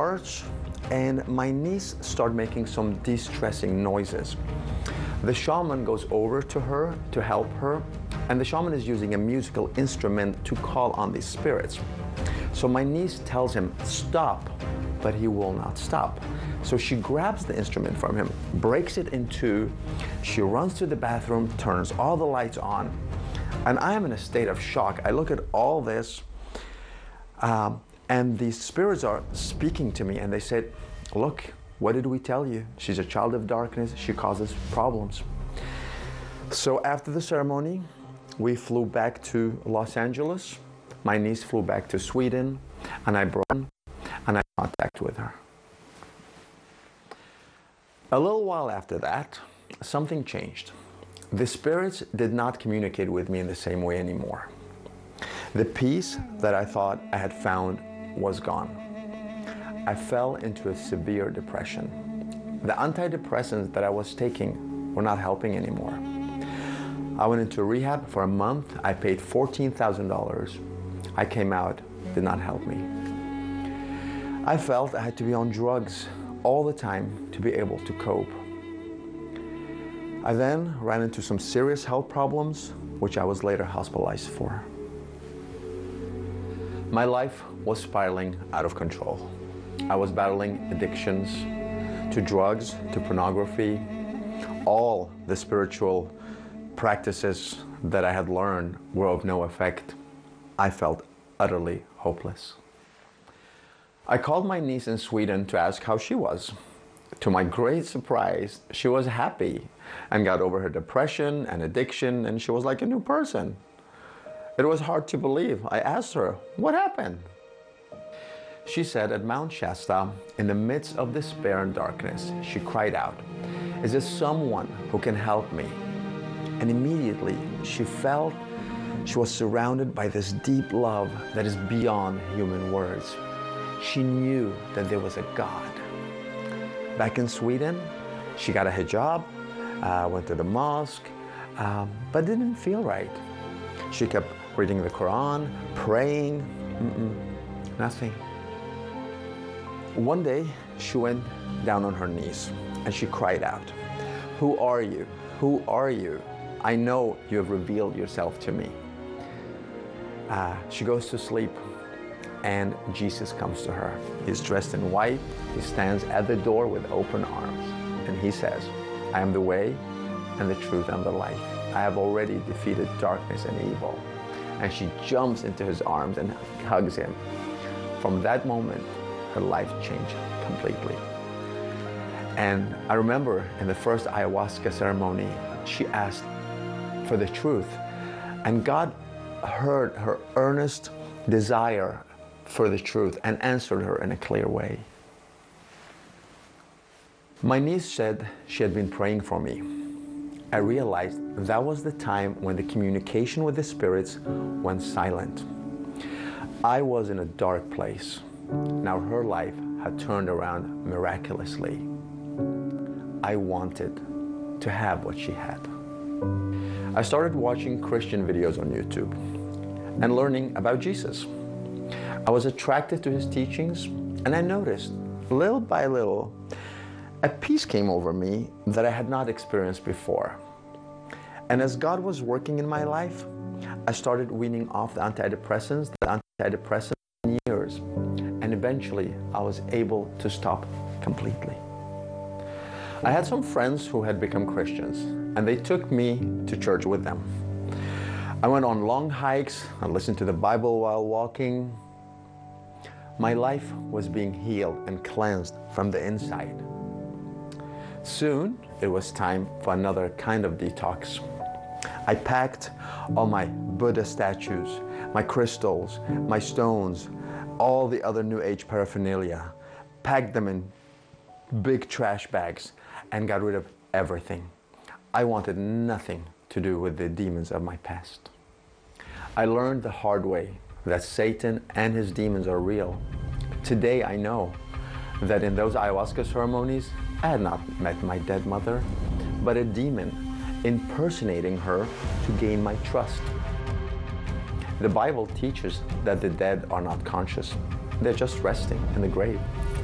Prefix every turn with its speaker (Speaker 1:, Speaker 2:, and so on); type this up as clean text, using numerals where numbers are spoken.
Speaker 1: church, and my niece started making some distressing noises. The shaman goes over to her to help her, and the shaman is using a musical instrument to call on these spirits. So my niece tells him, stop, but he will not stop. So she grabs the instrument from him, breaks it in two, she runs to the bathroom, turns all the lights on, and I am in a state of shock. I look at all this, and these spirits are speaking to me, and they said, look, what did we tell you? She's a child of darkness, she causes problems. So after the ceremony, we flew back to Los Angeles. My niece flew back to Sweden, and I brought her, and I had contact with her. A little while after that, something changed. The spirits did not communicate with me in the same way anymore. The peace that I thought I had found was gone. I fell into a severe depression. The antidepressants that I was taking were not helping anymore. I went into rehab for a month. I paid $14,000. I came out, did not help me. I felt I had to be on drugs all the time to be able to cope. I then ran into some serious health problems, which I was later hospitalized for. My life was spiraling out of control. I was battling addictions to drugs, to pornography. All the spiritual practices that I had learned were of no effect. I felt utterly hopeless. I called my niece in Sweden to ask how she was. To my great surprise, she was happy and got over her depression and addiction, and she was like a new person. It was hard to believe. I asked her, what happened? She said at Mount Shasta, in the midst of despair and darkness, she cried out, is there someone who can help me? And immediately she felt she was surrounded by this deep love that is beyond human words. She knew that there was a God. Back in Sweden, she got a hijab, went to the mosque, but didn't feel right. She kept reading the Quran, praying, nothing. One day, she went down on her knees and she cried out, who are you? Who are you? I know you have revealed yourself to me. She goes to sleep and Jesus comes to her. He's dressed in white. He stands at the door with open arms and he says, I am the way and the truth and the life. I have already defeated darkness and evil. And she jumps into his arms and hugs him. From that moment, her life changed completely. And I remember in the first ayahuasca ceremony, she asked for the truth. And God heard her earnest desire for the truth and answered her in a clear way. My niece said she had been praying for me. I realized that was the time when the communication with the spirits went silent. I was in a dark place. Now her life had turned around miraculously. I wanted to have what she had. I started watching Christian videos on YouTube and learning about Jesus. I was attracted to his teachings, and I noticed, little by little, a peace came over me that I had not experienced before. And as God was working in my life, I started weaning off the antidepressants in years, and eventually I was able to stop completely. I had some friends who had become Christians, and they took me to church with them. I went on long hikes, I listened to the Bible while walking. My life was being healed and cleansed from the inside. Soon, it was time for another kind of detox. I packed all my Buddha statues, my crystals, my stones, all the other New Age paraphernalia, packed them in big trash bags, and got rid of everything. I wanted nothing to do with the demons of my past. I learned the hard way that Satan and his demons are real. Today I know that in those ayahuasca ceremonies, I had not met my dead mother, but a demon impersonating her to gain my trust. The Bible teaches that the dead are not conscious. They're just resting in the grave.